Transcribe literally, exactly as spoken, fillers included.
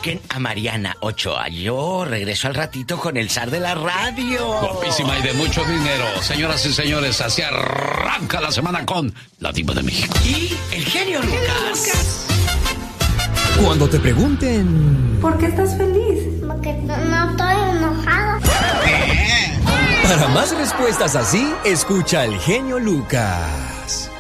Busquen a Mariana Ochoa. Yo regreso al ratito con el zar de la radio. Guapísima y de mucho dinero. Señoras y señores, así arranca la semana con la Diva de México. Y el genio Lucas. Cuando te pregunten... ¿Por qué estás feliz? Porque no, no estoy enojado. Para más respuestas así, escucha al genio Lucas.